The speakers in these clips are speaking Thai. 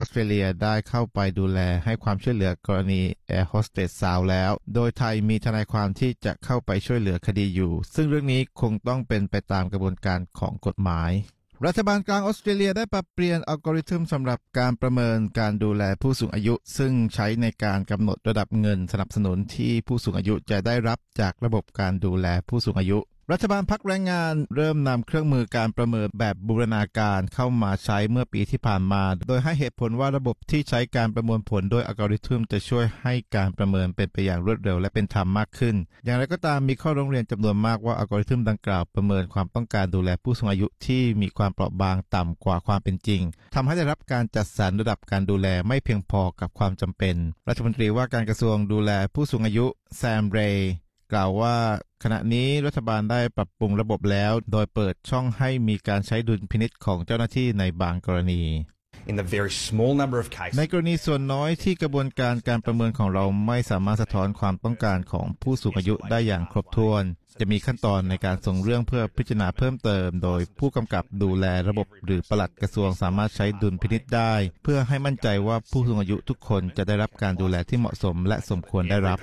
สเตรเลียได้เข้าไปดูแลให้ความช่วยเหลือกรณีแอร์โฮสเตสสาวแล้วโดยไทยมีทนายความที่จะเข้าไปช่วยเหลือคดีอยู่ซึ่งเรื่องนี้คงต้องเป็นไปตามกระบวนการของกฎหมายรัฐบาลกลางออสเตรเลียได้ปรับเปลี่ยนอัลกอริทึมสำหรับการประเมินการดูแลผู้สูงอายุซึ่งใช้ในการกำหนดระดับเงินสนับสนุนที่ผู้สูงอายุจะได้รับจากระบบการดูแลผู้สูงอายุรัฐบาลพรรคแรงงานเริ่มนำเครื่องมือการประเมินแบบบูรณาการเข้ามาใช้เมื่อปีที่ผ่านมาโดยให้เหตุผลว่าระบบที่ใช้การประมวลผลโดยอัลกอริทึมจะช่วยให้การประเมินเป็นไปอย่างรวดเร็วและเป็นธรรมมากขึ้นอย่างไรก็ตามมีข้อร้องเรียนจำนวนมากว่าอัลกอริทึมดังกล่าวประเมินความต้องการดูแลผู้สูงอายุที่มีความเปราะบางต่ำกว่าความเป็นจริงทำให้ได้รับการจัดสรรระดับการดูแลไม่เพียงพอกับความจำเป็นรัฐมนตรีว่าการกระทรวงดูแลผู้สูงอายุแซมเรย์กล่าวว่าขณะนี้รัฐบาลได้ปรับปรุงระบบแล้วโดยเปิดช่องให้มีการใช้ดุลพินิจของเจ้าหน้าที่ในบางกรณีในกรณีส่วนน้อยที่กระบวนการประเมินของเราไม่สามารถสะท้อนความต้องการของผู้สูงอายุได้อย่างครบถ้วนจะมีขั้นตอนในการส่งเรื่องเพื่อพิจารณาเพิ่มเติมโดยผู้กำกับดูแลระบบหรือปลัดกระทรวงสามารถใช้ดุลพินิจได้เพื่อให้มั่นใจว่าผู้สูงอายุทุกคนจะได้รับการดูแลที่เหมาะสมและสมควรได้รับ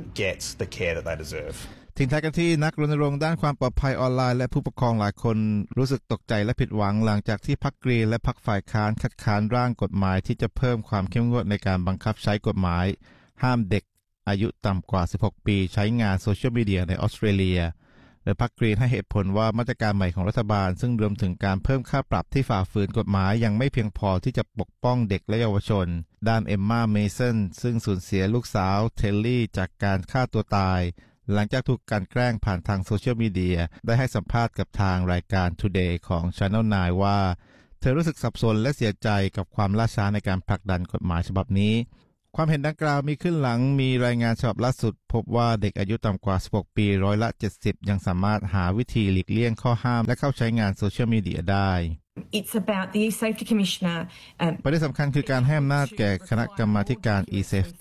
ทิ้งท้ายกันที่นักรณรงค์ด้านความปลอดภัยออนไลน์และผู้ปกครองหลายคนรู้สึกตกใจและผิดหวังหลังจากที่พรรคกรีนและพรรคฝ่ายค้านคัดค้านร่างกฎหมายที่จะเพิ่มความเข้มงวดในการบังคับใช้กฎหมายห้ามเด็กอายุต่ำกว่า16ปีใช้งานโซเชียลมีเดียในออสเตรเลียโดยพรรคกรีนให้เหตุผลว่ามาตรการใหม่ของรัฐบาลซึ่งรวมถึงการเพิ่มค่าปรับที่ฝ่าฝืนกฎหมายยังไม่เพียงพอที่จะปกป้องเด็กและเยาวชนด้านเอมม่าเมสันซึ่งสูญเสียลูกสาวเทลลี่จากการฆ่าตัวตายหลังจากถูกการแกล้งผ่านทางโซเชียลมีเดียได้ให้สัมภาษณ์กับทางรายการ Today ของ Channel 9 ว่าเธอรู้สึกสับสนและเสียใจกับความล่าช้าในการผลักดันกฎหมายฉบับนี้ความเห็นดังกล่าวมีขึ้นหลังมีรายงานฉบับล่าสุดพบว่าเด็กอายุต่ำกว่า16ปีร้อยละ70ยังสามารถหาวิธีหลีกเลี่ยงข้อห้ามและเข้าใช้งานโซเชียลมีเดียได้ประเด็นสำคัญคือการให้อำนาจแก่คณะกรรมาธิการ e-Safety